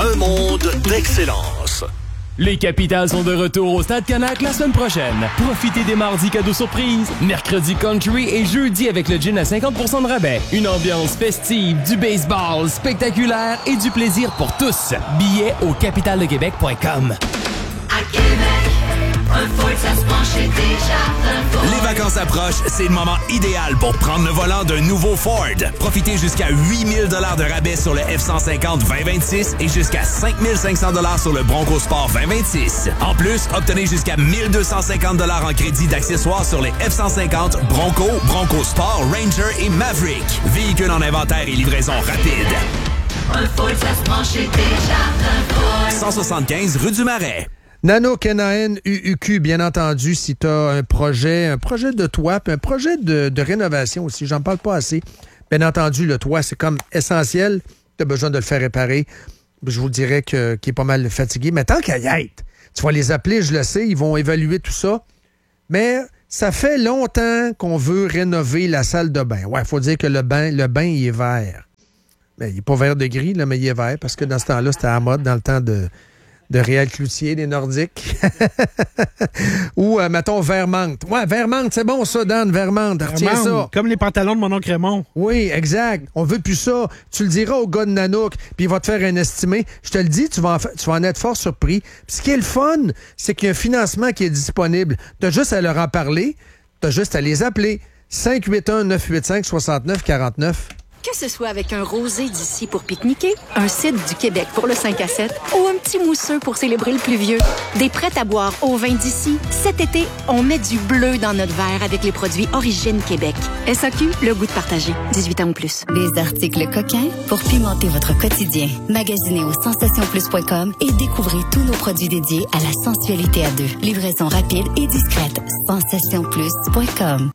un monde d'excellence. Les Capitals sont de retour au Stade Canac la semaine prochaine. Profitez des mardis cadeaux surprises, mercredi country et jeudi avec le gin à 50% de rabais. Une ambiance festive, du baseball spectaculaire et du plaisir pour tous. Billets au capitaldequebec.com. À Québec, un Ford, ça se penchait déjà. Les vacances approchent, c'est le moment idéal pour prendre le volant d'un nouveau Ford. Profitez jusqu'à 8 000 $ de rabais sur le F-150 2026 et jusqu'à 5 500 $ sur le Bronco Sport 2026. En plus, obtenez jusqu'à 1 250 $ en crédit d'accessoires sur les F-150, Bronco, Bronco Sport, Ranger et Maverick. Véhicules en inventaire et livraison rapide. Un Ford, ça se penchait déjà. Un Ford. 175 rue du Marais. Nano-Canaan UUQ, bien entendu, si tu as un projet de toit, puis un projet de rénovation aussi, j'en parle pas assez. Bien entendu, le toit, c'est comme essentiel. Tu as besoin de le faire réparer. Je vous dirais qu'il est pas mal fatigué. Mais tant qu'à y être, tu vas les appeler, je le sais, ils vont évaluer tout ça. Mais ça fait longtemps qu'on veut rénover la salle de bain. Ouais, il faut dire que le bain, il est vert. Mais il n'est pas vert de gris, là, mais il est vert, parce que dans ce temps-là, c'était à la mode, dans le temps de Réal Cloutier, des Nordiques. Ou, mettons, Vermont. Ouais, Vermont, c'est bon ça, Dan, Vermont. Retiens ça. Comme les pantalons de mon oncle Raymond. Oui, exact. On veut plus ça. Tu le diras au gars de Nanook, puis il va te faire un estimé. Je te le dis, tu vas en être fort surpris. Puis ce qui est le fun, c'est qu'il y a un financement qui est disponible. Tu as juste à leur en parler. Tu as juste à les appeler. 581-985-6949. Que ce soit avec un rosé d'ici pour pique-niquer, un cidre du Québec pour le 5 à 7 ou un petit mousseux pour célébrer le pluvieux, des prêts à boire au vin d'ici, cet été, on met du bleu dans notre verre avec les produits Origine Québec. SAQ, le goût de partager. 18 ans ou plus. Des articles coquins pour pimenter votre quotidien. Magasinez au sensationplus.com et découvrez tous nos produits dédiés à la sensualité à deux. Livraison rapide et discrète. sensationplus.com.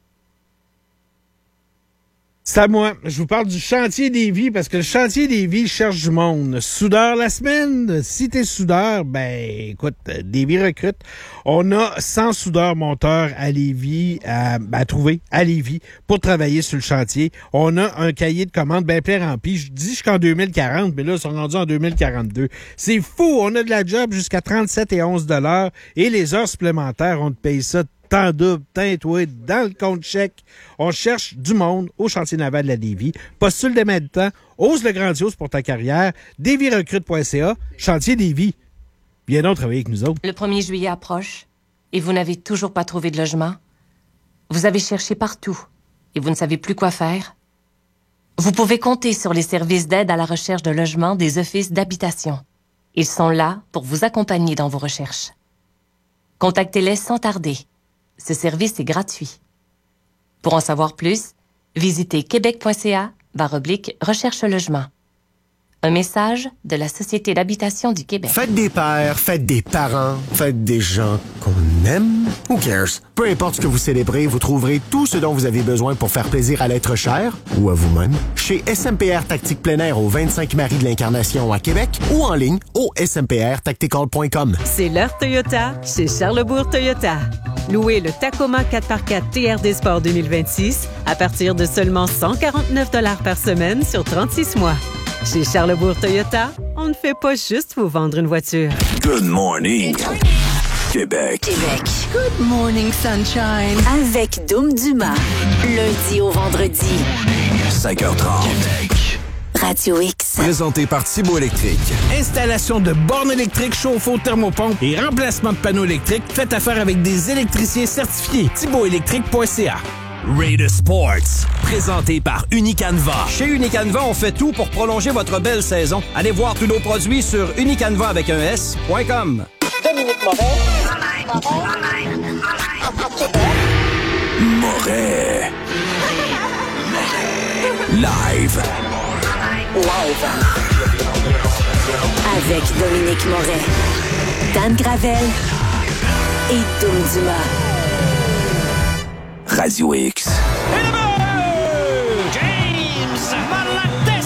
C'est à moi. Je vous parle du chantier Lévis parce que le chantier Lévis cherche du monde. Soudeur la semaine. Si t'es soudeur, ben écoute, Lévis recrute. On a 100 soudeurs monteurs à Lévis à trouver à Lévis pour travailler sur le chantier. On a un cahier de commandes bien plein rempli. Je dis jusqu'en 2040, mais là, ils sont rendus en 2042. C'est fou. On a de la job jusqu'à 37 et 11 $ et les heures supplémentaires, on te paye ça temps double, teint-toi, dans le compte chèque. On cherche du monde au chantier naval de la Lévis. Postule dès maintenant. Ose le grandiose pour ta carrière. Lévisrecrute.ca. Chantier Lévis. Viens donc travailler avec nous autres. Le 1er juillet approche et vous n'avez toujours pas trouvé de logement. Vous avez cherché partout et vous ne savez plus quoi faire. Vous pouvez compter sur les services d'aide à la recherche de logement des offices d'habitation. Ils sont là pour vous accompagner dans vos recherches. Contactez-les sans tarder. Ce service est gratuit. Pour en savoir plus, visitez québec.ca/recherche logement. Un message de la Société d'habitation du Québec. Faites des pères, faites des parents, faites des gens qu'on aime. Who cares? Peu importe ce que vous célébrez, vous trouverez tout ce dont vous avez besoin pour faire plaisir à l'être cher ou à vous-même chez SMPR Tactique Plein Air au 25 Marie de l'Incarnation à Québec ou en ligne au smprtactical.com. C'est l'heure Toyota chez Charlesbourg Toyota. Louez le Tacoma 4x4 TRD Sport 2026 à partir de seulement 149 $ par semaine sur 36 mois. Chez Charlesbourg Toyota, on ne fait pas juste vous vendre une voiture. Good morning, Québec. Good morning, sunshine. Avec Dom Dumas. Lundi au vendredi. 5h30. Radio X. Présenté par Thibaut Électrique. Installation de bornes électriques, chauffe-eau, thermopompe et remplacement de panneaux électriques. Faites affaire avec des électriciens certifiés. thibautélectrique.ca. Raider Sports. Présenté par Unicanva. Chez Unicanva, on fait tout pour prolonger votre belle saison. Allez voir tous nos produits sur unicanva avec un S.com. Dominique Moret. Live. Avec Dominique Moret, Dan Gravel et Dom Dumas. Radio X. James Malates.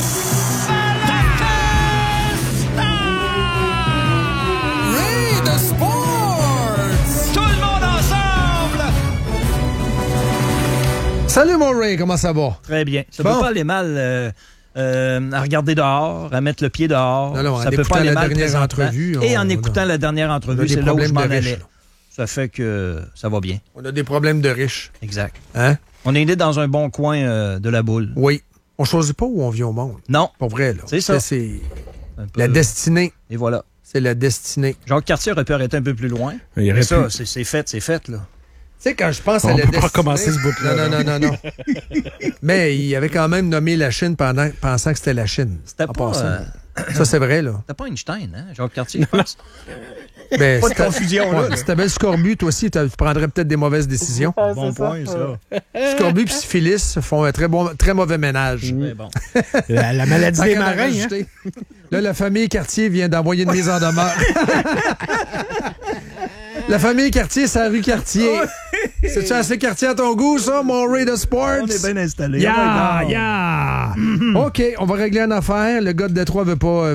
Raider Sports. Tout le monde ensemble. Salut mon Ray, comment ça va? Très bien. Ça bon. peut pas aller mal à regarder dehors, à mettre le pied dehors. Non, ça peut pas aller mal présentement. Et en on écoutant la dernière entrevue, c'est là où je m'en allais. Là. Ça fait que ça va bien. On a des problèmes de riches. Exact. Hein? On est né dans un bon coin de la boule. Oui. On choisit pas où on vient au monde. Non. Pas vrai, là. C'est ça. C'est la destinée. Et voilà. C'est la destinée. Jacques Cartier aurait pu arrêter un peu plus loin. Mais ça, c'est fait, là. Tu sais, quand je pense à la destinée... On peut pas commencer ce bout-là. Non. Mais il avait quand même nommé la Chine pensant que c'était la Chine. C'était pas... Ça, c'est vrai, là. C'était pas Einstein, hein, Jacques Cartier, je pense. Ben, pas de confusion, là. Si t'avais le scorbut, toi aussi, tu prendrais peut-être des mauvaises décisions. Bon point, ça. Scorbut et syphilis font un très mauvais ménage. Mais bon. La maladie des marins, hein? Là, la famille Cartier vient d'envoyer une mise en demeure. La famille Cartier, c'est la rue Cartier. C'est-tu assez Cartier à ton goût, ça, mon Ray de Sports? On est bien installé. Yeah! OK, on va régler une affaire. Le gars de Détroit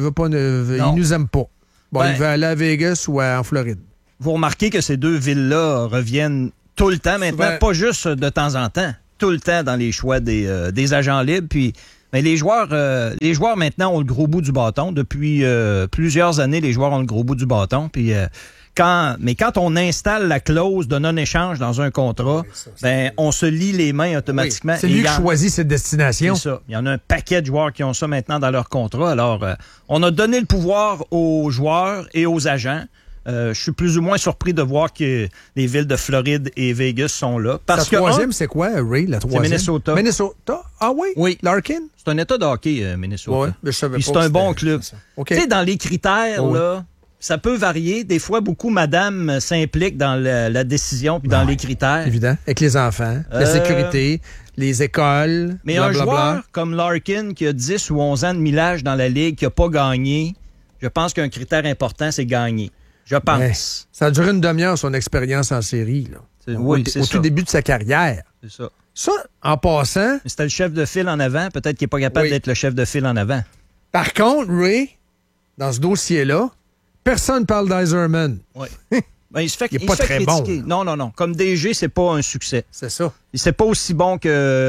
il nous aime pas. Bon, il va aller à Vegas ou en Floride. Vous remarquez que ces deux villes-là reviennent tout le temps maintenant, pas juste de temps en temps, tout le temps dans les choix des agents libres. Puis, mais les joueurs maintenant ont le gros bout du bâton. Depuis plusieurs années, les joueurs ont le gros bout du bâton. Puis, quand on installe la clause de non-échange dans un contrat, on se lie les mains automatiquement. Oui. C'est lui qui choisit cette destination. C'est ça. Il y en a un paquet de joueurs qui ont ça maintenant dans leur contrat. Alors, on a donné le pouvoir aux joueurs et aux agents. Je suis plus ou moins surpris de voir que les villes de Floride et Vegas sont là. Parce la troisième, c'est quoi, Ray? La troisième? C'est Minnesota. Minnesota? Ah oui? Oui. Larkin? C'est un état de hockey, Minnesota. Oui, mais je savais puis pas. C'est un bon club. Okay. Tu sais, dans les critères, là, ça peut varier. Des fois, beaucoup madame s'impliquent dans la décision puis dans les critères. Évident. Avec les enfants, la sécurité, les écoles, mais un joueur comme Larkin qui a 10 ou 11 ans de millage dans la Ligue, qui n'a pas gagné, je pense qu'un critère important, c'est gagner. Je pense. Mais ça a duré une demi-heure, son expérience en série. Là. Au tout début de sa carrière. C'est ça. Ça, en passant... Mais c'était le chef de file en avant. Peut-être qu'il n'est pas capable d'être le chef de file en avant. Par contre, Ray, dans ce dossier-là, personne ne parle d'Yzerman. Oui. Ben, il se fait, il n'est pas très critiquer. bon. Non. Comme DG, c'est pas un succès. C'est ça. C'est pas aussi bon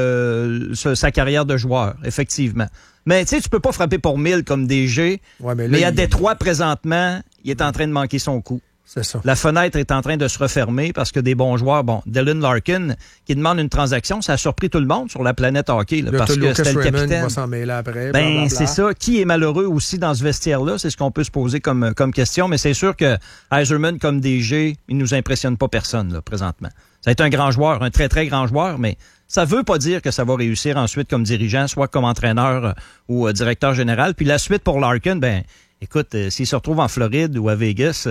que sa carrière de joueur, effectivement. Mais tu sais, tu peux pas frapper pour 1000 comme DG. Ouais, mais à Détroit, présentement, il est en train de manquer son coup. C'est ça. La fenêtre est en train de se refermer parce que des bons joueurs, Dylan Larkin, qui demande une transaction, ça a surpris tout le monde sur la planète hockey. Là, parce que c'était le capitaine. Va s'en mêler après. C'est ça. Qui est malheureux aussi dans ce vestiaire-là? C'est ce qu'on peut se poser comme question. Mais c'est sûr que Yzerman, comme DG, il nous impressionne pas personne, là, présentement. Ça a été un grand joueur, un très, très grand joueur, mais ça veut pas dire que ça va réussir ensuite comme dirigeant, soit comme entraîneur ou directeur général. Puis la suite pour Larkin, écoute, s'il se retrouve en Floride ou à Vegas...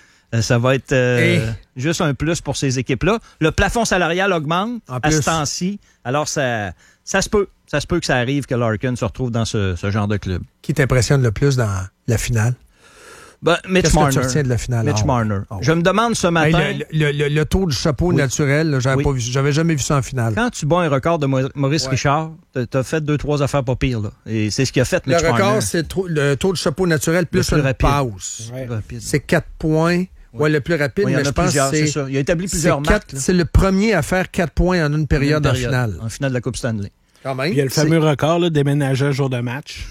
ça va être juste un plus pour ces équipes-là. Le plafond salarial augmente à ce temps-ci. Alors, ça se peut. Ça se peut que ça arrive que Larkin se retrouve dans ce genre de club. Qui t'impressionne le plus dans la finale? Mitch Qu'est-ce Marner. que tu retiens de la finale? Mitch Marner. Je me demande ce matin... Le tour du chapeau naturel, là, j'avais jamais vu ça en finale. Quand tu bats un record de Maurice Richard, t'as fait 2-3 affaires pas pires. Là. Et c'est ce qu'il a fait, Mitch Marner. Le record, c'est le tour du chapeau naturel plus une pause. C'est 4 points. Oui, le plus rapide, mais je pense que c'est ça. Il a établi plusieurs marques. C'est le premier à faire 4 points en une période en finale. En finale de la Coupe Stanley. Quand même. Il y a le fameux record là, déménager un jour de match.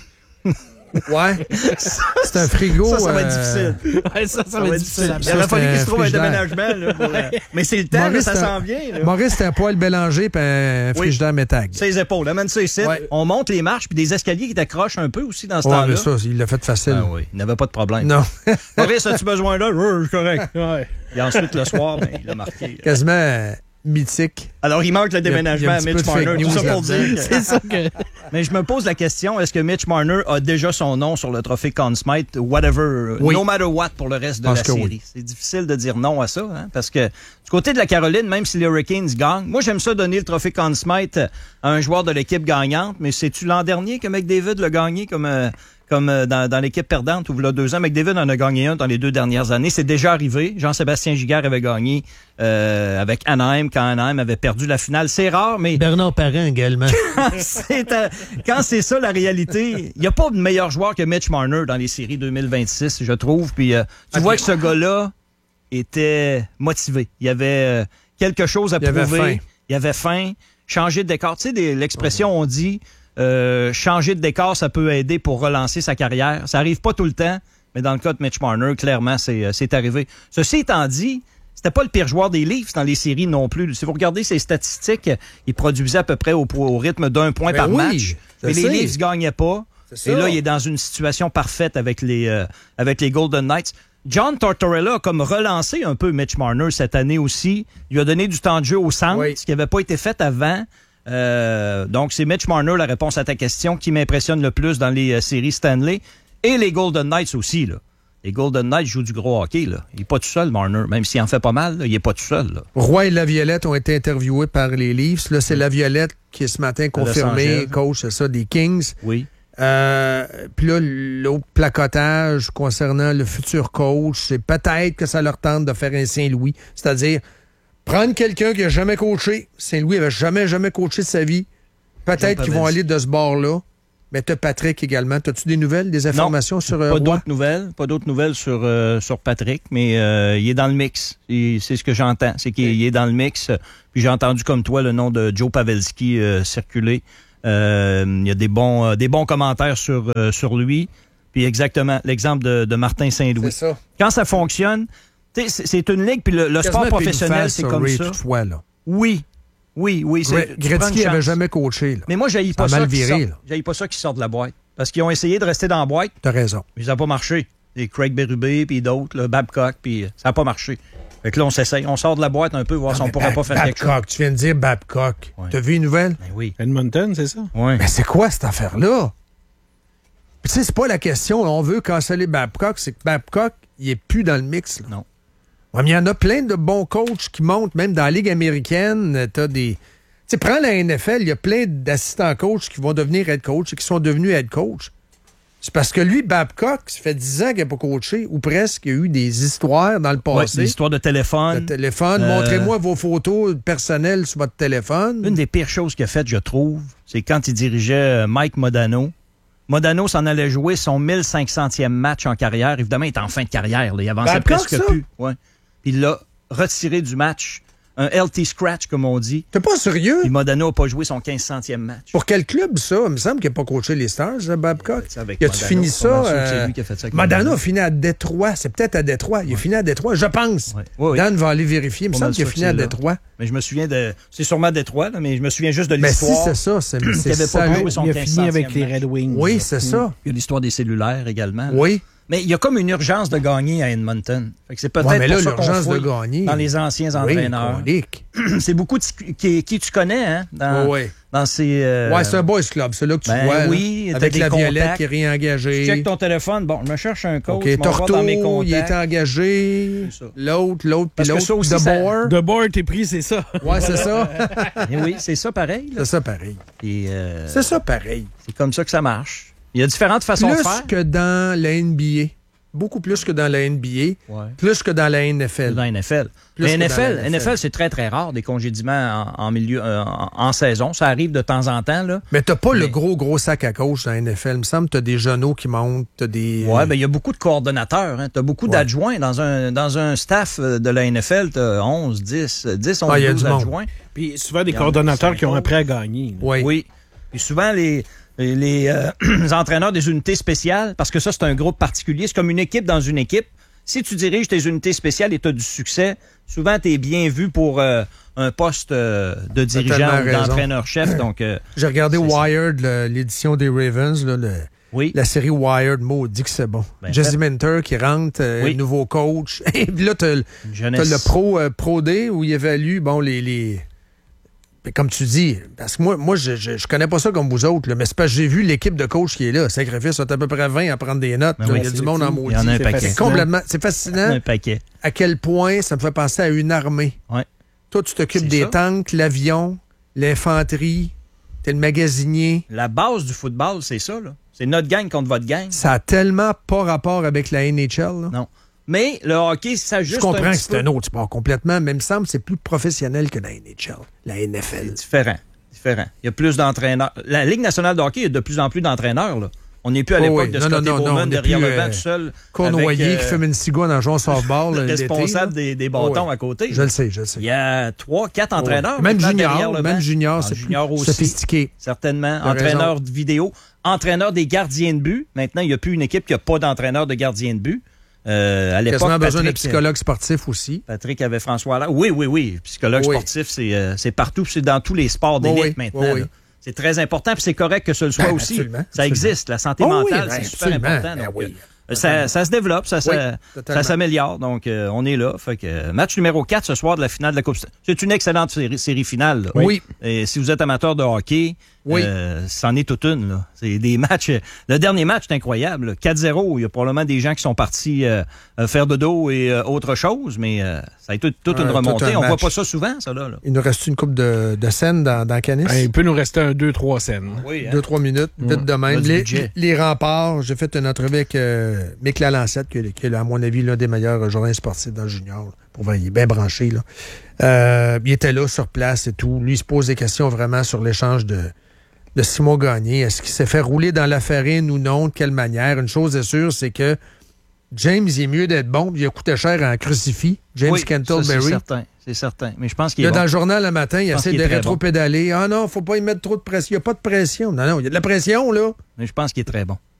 Ouais. C'est un frigo. Ça va être difficile. Ça va être difficile. Il aurait fallu qu'il se trouve un déménagement. Là, mais c'est le temps, Maurice, ça s'en vient. Là. Maurice, c'est un poêle Bélanger et un frigidaire métag. Ses épaules. Amène ça ici. On monte les marches puis des escaliers qui t'accrochent un peu aussi dans ce temps-là. Mais ça, il l'a fait facile. Ah oui, il n'avait pas de problème. Non. Maurice, as-tu besoin là? Oui, correct. Ouais. Et ensuite, le soir, il a marqué. Quasiment mythique. Alors, il manque le déménagement à Mitch Marner. Tout ça pour dire. C'est ça que... Mais je me pose la question, est-ce que Mitch Marner a déjà son nom sur le trophée Conn Smythe, whatever, no matter what pour le reste de la série? Oui. C'est difficile de dire non à ça, hein, parce que du côté de la Caroline, même si les Hurricanes gagnent, moi j'aime ça donner le trophée Conn Smythe à un joueur de l'équipe gagnante, mais c'est-tu l'an dernier que McDavid l'a gagné comme dans l'équipe perdante, où il y a 2 ans, McDavid en a gagné un dans les 2 dernières années. C'est déjà arrivé. Jean-Sébastien Giguère avait gagné avec Anaheim quand Anaheim avait perdu la finale. C'est rare, mais... Bernard Parent également. Quand c'est ça la réalité, il n'y a pas de meilleur joueur que Mitch Marner dans les séries 2026, je trouve. Puis tu vois que ce gars-là était motivé. Il y avait quelque chose à prouver. Il avait faim. Changer de décor. Tu sais, l'expression, on dit... changer de décor, ça peut aider pour relancer sa carrière. Ça arrive pas tout le temps, mais dans le cas de Mitch Marner, clairement, c'est arrivé. Ceci étant dit, c'était pas le pire joueur des Leafs dans les séries non plus. Si vous regardez ses statistiques, il produisait à peu près au rythme d'1 point par match. Mais les Leafs gagnaient pas. Et là, il est dans une situation parfaite avec les Golden Knights. John Tortorella a comme relancé un peu Mitch Marner cette année aussi. Il lui a donné du temps de jeu au centre, ce qui n'avait pas été fait avant. Donc, c'est Mitch Marner, la réponse à ta question, qui m'impressionne le plus dans les séries Stanley. Et les Golden Knights aussi, là. Les Golden Knights jouent du gros hockey, là. Il n'est pas tout seul, Marner. Même s'il en fait pas mal, là, il n'est pas tout seul, là. Roy et Laviolette ont été interviewés par les Leafs. Là, c'est Laviolette qui est ce matin confirmé, coach, c'est ça, des Kings. Oui. Puis là, l'autre placotage concernant le futur coach, c'est peut-être que ça leur tente de faire un Saint-Louis. C'est-à-dire, prendre quelqu'un qui n'a jamais coaché. Saint-Louis n'avait jamais coaché de sa vie. Peut-être qu'ils vont aller de ce bord-là. Mais t'as Patrick également. T'as-tu des nouvelles, des informations sur pas Roy? Pas d'autres nouvelles sur Patrick, mais il est dans le mix. C'est ce que j'entends. C'est qu'il est dans le mix. Puis j'ai entendu comme toi le nom de Joe Pavelski circuler. Il y a des bons commentaires sur lui. Puis exactement, l'exemple de Martin Saint-Louis. C'est ça. Quand ça fonctionne, c'est une ligue, puis le sport professionnel, c'est comme ça. Toutefois, là. Oui. Gretzky n'avait jamais coaché. Là. Mais moi, j'haïs pas ça. J'haïs pas ça qu'ils sortent de la boîte. Parce qu'ils ont essayé de rester dans la boîte. T'as raison. Mais ça n'a pas marché. Et Craig Berube, puis d'autres, là, Babcock, puis ça n'a pas marché. Fait que là, on s'essaye. On sort de la boîte un peu, voir si on pourrait pas faire quelque chose. Babcock, tu viens de dire Babcock. Ouais. T'as vu une nouvelle? Ben oui. Edmonton, c'est ça? Oui. Mais c'est quoi cette affaire-là? Tu sais, c'est pas la question. On veut canceller Babcock. C'est que Babcock, il est plus dans le mix. Là. Non. Ouais, mais il y en a plein de bons coachs qui montent, même dans la Ligue américaine. T'as des... Tu sais, prends la NFL, il y a plein d'assistants coachs qui vont devenir head coach et qui sont devenus head coach. C'est parce que lui, Babcock, ça fait 10 ans qu'il n'a pas coaché, ou presque, il y a eu des histoires dans le passé. Des histoires de téléphone. Montrez-moi vos photos personnelles sur votre téléphone. Une des pires choses qu'il a faites, je trouve, c'est quand il dirigeait Mike Modano. Modano s'en allait jouer son 1500e match en carrière. Évidemment, il était en fin de carrière. Là. Il avançait Babcock, presque plus. Ouais. Puis il l'a retiré du match. Un LT scratch, comme on dit. T'es pas sérieux? Puis Modano n'a pas joué son 1500e match. Pour quel club, ça? Il me semble qu'il n'a pas coaché les Stars, Babcock. Il a-tu fini ça? C'est lui qui a fait ça. Modano a fini à Détroit. C'est peut-être à Détroit. Il a fini à Détroit, je pense. Oui. Dan va aller vérifier. Il me semble qu'il a fini à Détroit. Mais je me souviens de... C'est sûrement à Détroit, là, mais je me souviens juste de l'histoire. Mais si, c'est ça. C'est avait ça. Pas joué son il a fini avec les Red Wings. Oui, c'est ça. Il y a l'histoire des cellulaires également. Là. Oui. Mais il y a comme une urgence de gagner à Edmonton. Fait que c'est peut-être mais là, pour ça l'urgence qu'on de gagner. Dans les anciens entraîneurs. C'est beaucoup qui tu connais, hein? Dans ces... Ouais, c'est un boys club, c'est là que tu vois. Oui, là, avec la Violette contacts. qui est réengagée. Tu checkes ton téléphone. Bon, je me cherche un coach. OK, Torto, il est engagé. L'autre, puis l'autre. De Boer, t'es pris, c'est ça. Ouais, c'est ça. Oui, c'est ça pareil. Là. C'est ça pareil. C'est ça pareil. C'est comme ça que ça marche. Il y a différentes façons de faire. Plus que dans la NBA. Beaucoup plus que dans la NBA. Ouais. Plus que dans la NFL. Dans la NFL. Mais NFL, c'est très, très rare, des congédiements en saison. Ça arrive de temps en temps. Là. Mais t'as pas le gros sac à coach dans la NFL. Il me semble que t'as des genoux qui montent. T'as des... Oui, ben il y a beaucoup de coordonnateurs. Hein. T'as beaucoup d'adjoints. Dans un staff de la NFL, t'as 11, 12 adjoints. Puis souvent des coordonnateurs qui ont appris à gagner. Oui. Puis souvent, les entraîneurs des unités spéciales, parce que ça, c'est un groupe particulier. C'est comme une équipe dans une équipe. Si tu diriges tes unités spéciales et tu as du succès, souvent, tu es bien vu pour un poste de dirigeant ou d'entraîneur-chef. Donc, j'ai regardé Wired, l'édition des Ravens, là, la série Wired, dit que c'est bon. Jesse Minter qui rentre, nouveau coach. Et puis là, tu as le Pro Day où il évalue les comme tu dis, parce que moi je connais pas ça comme vous autres, là, mais c'est parce que j'ai vu l'équipe de coach qui est là. Sacrifice, sont à peu près 20 à prendre des notes. Il y a du monde en maudit. Il y en a un paquet. C'est fascinant un paquet. À quel point ça me fait penser à une armée. Ouais. Toi, tu t'occupes des tanks, l'avion, l'infanterie, t'es le magasinier. La base du football, c'est ça. Là. C'est notre gang contre votre gang. Ça a tellement pas rapport avec la NHL. Là. Non. Mais le hockey, ça juste. Je comprends que c'est un autre sport complètement, mais il me semble que c'est plus professionnel que la NHL, la NFL. C'est différent. Il y a plus d'entraîneurs. La Ligue nationale de hockey, il y a de plus en plus d'entraîneurs. Là. On n'est plus à l'époque de Scotty Bowman derrière le banc tout seul. Cournoyer qui fume une cigogne en jouant au softball. Le responsable des bâtons à côté. Je le sais. Il y a 3-4 entraîneurs. Même junior, c'est plus sophistiqué. Certainement. Entraîneur de vidéo. Entraîneur des gardiens de but. Maintenant, il n'y a plus une équipe qui n'a pas d'entraîneur de gardien de but. À l'époque, quasiment besoin de psychologue sportif aussi. Patrick avait François Allaire. Oui. Psychologue sportif, c'est partout. C'est dans tous les sports d'élite maintenant. C'est très important, puis c'est correct que ce le soit aussi. Ça existe. La santé mentale, c'est super important. Donc, ça se développe, ça s'améliore. Donc, on est là. Fait que, match numéro 4 ce soir de la finale de la Coupe. C'est une excellente série finale. Là. Oui. Et si vous êtes amateur de hockey, c'en est toute une. Là. C'est des matchs. Le dernier match est incroyable. Là. 4-0. Il y a probablement des gens qui sont partis faire de dos et autre chose, mais ça a été toute une remontée. On voit pas ça souvent, ça là. Il nous reste une coupe de scènes dans Canis. Il peut nous rester 2-3 scènes. Oui, 2-3 minutes, vite de même. Les remparts, j'ai fait une entrevue avec Mick Lalancette, qui est, à mon avis, l'un des meilleurs journalistes sportifs dans le junior. Pour voir, il est bien branché. Là. Il était là sur place et tout. Lui, il se pose des questions vraiment sur l'échange de Simon Gagné. Est-ce qu'il s'est fait rouler dans la farine ou non? De quelle manière? Une chose est sûre, c'est que James, il est mieux d'être bon, puis il a coûté cher en crucifix. James Cantleberry. C'est certain. Mais je pense qu'il est dans le journal le matin, il essaie de rétro-pédaler. Ah non, faut pas y mettre trop de pression. Il n'y a pas de pression. Non, il y a de la pression, là. Mais je pense qu'il est très bon.